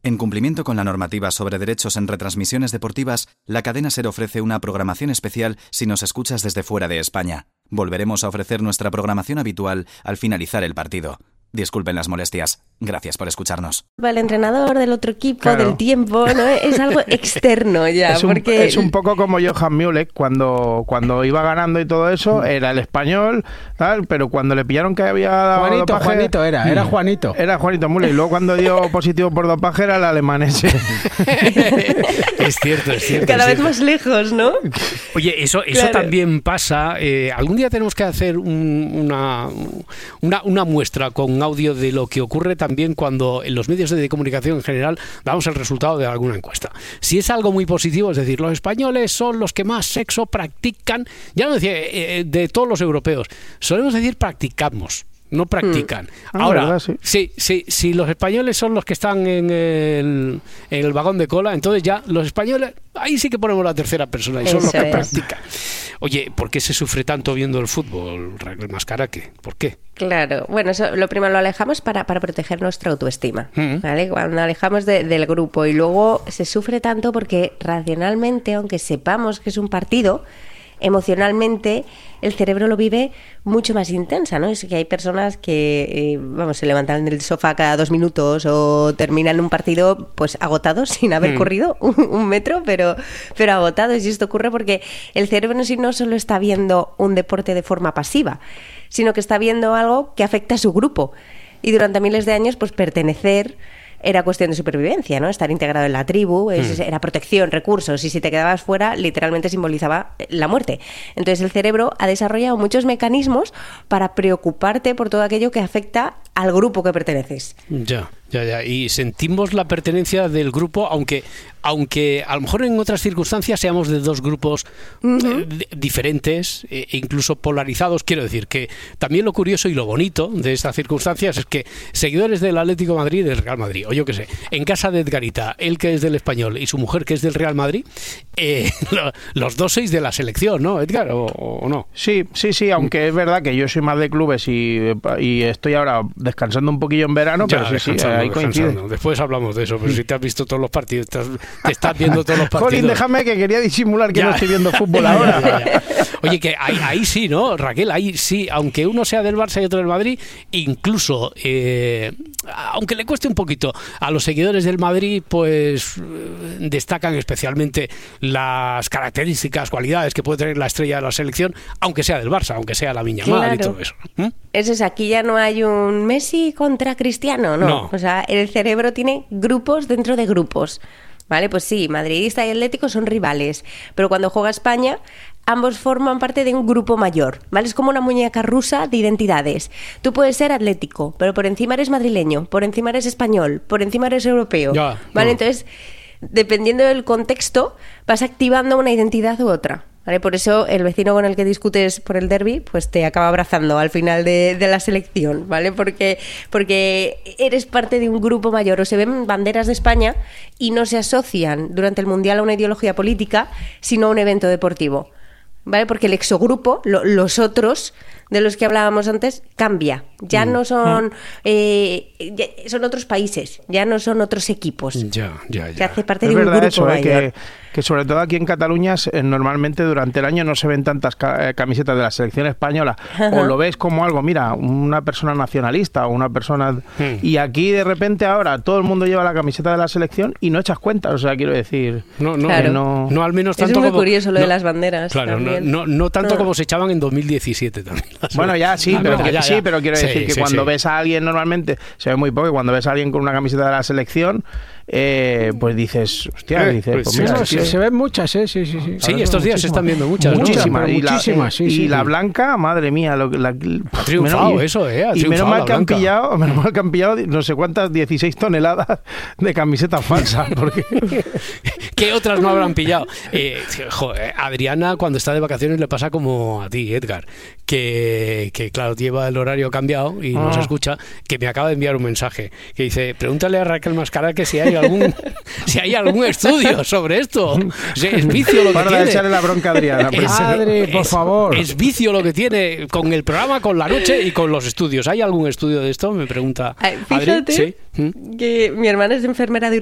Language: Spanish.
En cumplimiento con la normativa sobre derechos en retransmisiones deportivas, la cadena SER ofrece una programación especial si nos escuchas desde fuera de España. Volveremos a ofrecer nuestra programación habitual al finalizar el partido. Disculpen las molestias. Gracias por escucharnos. El entrenador del otro equipo, claro, del tiempo, ¿no? Es algo externo ya. Es un poco como Johan Müller, cuando iba ganando y todo eso, era el español, tal, pero cuando le pillaron que había dado dopaje... Era Juanito. Era Juanito Müller, y luego cuando dio positivo por dopaje era el alemán ese. Es cierto. Cada vez más lejos, ¿no? Oye, eso claro, también pasa. Algún día tenemos que hacer una muestra con audio de lo que ocurre también cuando en los medios de comunicación en general damos el resultado de alguna encuesta. Si es algo muy positivo, es decir, los españoles son los que más sexo practican, ya no decía de todos los europeos, solemos decir practicamos. No practican. Ahora, verdad, si los españoles son los que están en el vagón de cola, entonces ya los españoles, ahí sí que ponemos la tercera persona y son los que practican. Oye, ¿por qué se sufre tanto viendo el fútbol, Raquel Mascaraque? ¿Por qué? Claro, bueno, eso lo primero lo alejamos para proteger nuestra autoestima, ¿vale? Cuando alejamos del grupo, y luego se sufre tanto porque racionalmente, aunque sepamos que es un partido, emocionalmente el cerebro lo vive mucho más intensa, ¿no? Es que hay personas que, se levantan del sofá cada 2 minutos o terminan un partido pues agotados sin haber corrido un metro, pero agotados. Y esto ocurre porque el cerebro en sí no solo está viendo un deporte de forma pasiva, sino que está viendo algo que afecta a su grupo. Y durante miles de años, pues pertenecer era cuestión de supervivencia, ¿no? Estar integrado en la tribu, era protección, recursos, y si te quedabas fuera, literalmente simbolizaba la muerte. Entonces el cerebro ha desarrollado muchos mecanismos para preocuparte por todo aquello que afecta al grupo que perteneces. Ya. Y sentimos la pertenencia del grupo, aunque a lo mejor en otras circunstancias seamos de dos grupos diferentes e incluso polarizados. Quiero decir que también lo curioso y lo bonito de estas circunstancias es que seguidores del Atlético de Madrid y del Real Madrid, o yo qué sé, en casa de Edgarita, él que es del Español y su mujer que es del Real Madrid, los dos sois de la selección, ¿no, Edgar? ¿O no? Sí, aunque es verdad que yo soy más de clubes y estoy ahora descansando un poquillo en verano, pero sí, ahí coincide. Después hablamos de eso, pero si te has visto todos los partidos, te estás viendo todos los partidos. Jolín, déjame que quería disimular que no estoy viendo fútbol ahora. Ya. Oye, que ahí sí, ¿no, Raquel? Ahí sí, aunque uno sea del Barça y otro del Madrid, incluso, aunque le cueste un poquito, a los seguidores del Madrid, pues destacan especialmente las características, cualidades que puede tener la estrella de la selección, aunque sea del Barça, aunque sea la Yamal y todo eso. Eso es, aquí ya no hay un Messi contra Cristiano, no. O sea, el cerebro tiene grupos dentro de grupos. Vale, pues sí, madridista y atlético son rivales, pero cuando juega España, ambos forman parte de un grupo mayor, ¿vale? Es como una muñeca rusa de identidades. Tú puedes ser atlético, pero por encima eres madrileño, por encima eres español, por encima eres europeo, ¿vale? Entonces, dependiendo del contexto, vas activando una identidad u otra. ¿Vale? Por eso el vecino con el que discutes por el derbi pues te acaba abrazando al final de la selección, ¿vale? Porque eres parte de un grupo mayor, o se ven banderas de España y no se asocian durante el Mundial a una ideología política, sino a un evento deportivo, ¿vale? Porque el exogrupo, los otros de los que hablábamos antes, cambia. Ya no son... son otros países, ya no son otros equipos. Ya. Que hace parte de un grupo eso, mayor. Que sobre todo aquí en Cataluña normalmente durante el año no se ven tantas camisetas de la selección española. O lo ves como algo, mira, una persona nacionalista o una persona... Y aquí de repente ahora todo el mundo lleva la camiseta de la selección y no echas cuentas. O sea, quiero decir... No, al menos tanto es muy como, curioso lo de las banderas. Claro, no tanto como se echaban en 2017 también. Bueno, ya sí, pero quiero decir que cuando ves a alguien normalmente, se ve muy poco, cuando ves a alguien con una camiseta de la selección, pues dices, hostia, pues mira, se ven muchas, sí. Sí, estos días se están viendo muchas, muchísimas, ¿no? Muchísimas. Y la blanca, madre mía, ha triunfado eso, y menos mal que han pillado no sé cuántas 16 toneladas de camisetas falsas, porque ¿qué otras no habrán pillado? Adriana cuando está de vacaciones le pasa como a ti, Edgar, que claro, lleva el horario cambiado y nos escucha, que me acaba de enviar un mensaje que dice, pregúntale a Raquel Mascaraque si hay algún estudio sobre esto. Es vicio lo que tiene. Para echarle la bronca a Adriana. Madre, por favor. Es vicio lo que tiene con el programa, con la noche y con los estudios. ¿Hay algún estudio de esto? Me pregunta Fíjate Adri. ¿Sí? Que mi hermana es enfermera de